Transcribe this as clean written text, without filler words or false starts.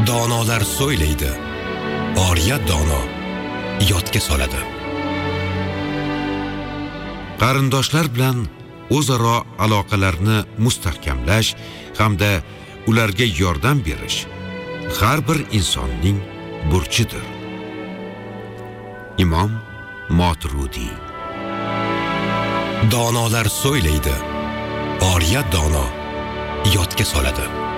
Donolar so'ylaydi, oriya dono yodga soladi. Qarindoshlar bilan o'zaro aloqalarni mustahkamlash hamda ularga yordam berish har bir insonning burchidir. Imom Moturudi. Donolar so'ylaydi, oriya dono yodga soladi.